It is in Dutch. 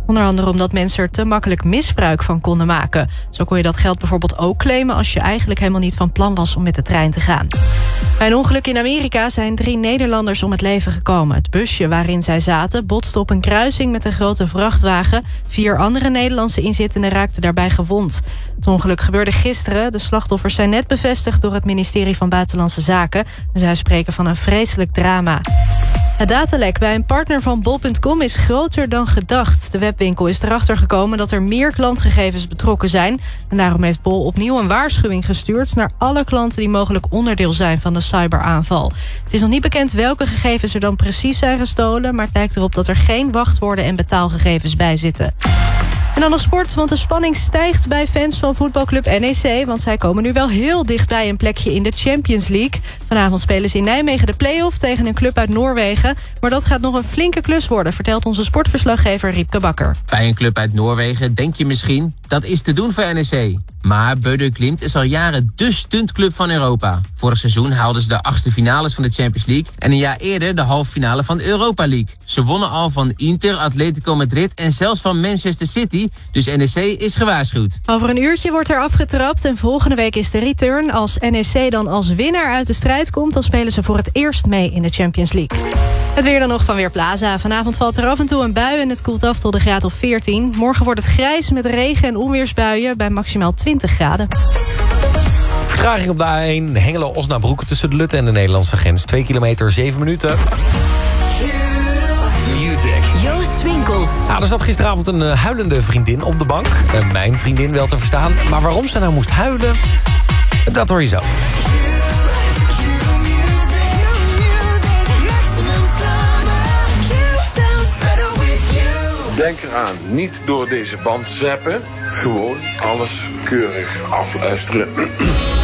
Onder andere omdat mensen er te makkelijk misbruik van konden maken. Zo kon je dat geld bijvoorbeeld ook claimen als je eigenlijk helemaal niet van plan was om met de trein te gaan. Bij een ongeluk in Amerika zijn 3 Nederlanders om het leven gekomen. Het busje waarin zij zaten botste op een kruising met een grote vrachtwagen. 4 andere Nederlandse inzittenden raakten daarbij gewond. Het ongeluk gebeurde gisteren. De slachtoffers zijn net bevestigd door het ministerie van Buitenlandse Zaken. Zij spreken van een vreselijk drama. Het datalek bij een partner van bol.com is groter dan gedacht. De webwinkel is erachter gekomen dat er meer klantgegevens betrokken zijn. En daarom heeft Bol opnieuw een waarschuwing gestuurd naar alle klanten die mogelijk onderdeel zijn van de cyberaanval. Het is nog niet bekend welke gegevens er dan precies zijn gestolen, maar het lijkt erop dat er geen wachtwoorden en betaalgegevens bij zitten. En dan nog sport, want de spanning stijgt bij fans van voetbalclub NEC. Want zij komen nu wel heel dichtbij een plekje in de Champions League. Vanavond spelen ze in Nijmegen de play-off tegen een club uit Noorwegen. Maar dat gaat nog een flinke klus worden, vertelt onze sportverslaggever Riepke Bakker. Bij een club uit Noorwegen denk je misschien, dat is te doen voor NEC. Maar Bøder Glimt is al jaren dé stuntclub van Europa. Vorig seizoen haalden ze de 8e finales van de Champions League en een jaar eerder de halve finale van de Europa League. Ze wonnen al van Inter, Atletico Madrid en zelfs van Manchester City, dus NEC is gewaarschuwd. Over een uurtje wordt er afgetrapt en volgende week is de return. Als NEC dan als winnaar uit de strijd komt, dan spelen ze voor het eerst mee in de Champions League. Het weer dan nog van Weerplaza. Vanavond valt er af en toe een bui en het koelt af tot een graad of 14. Morgen wordt het grijs met regen- en onweersbuien bij maximaal 20 graden. Vertraging op de A1 Hengelo-Osnabrück tussen de Lutte en de Nederlandse grens. 2 kilometer, 7 minuten. Joost Swinkels. Er zat gisteravond een huilende vriendin op de bank. Mijn vriendin wel te verstaan. Maar waarom ze nou moest huilen, dat hoor je zo. Denk eraan, niet door deze band zappen. Gewoon alles keurig afluisteren.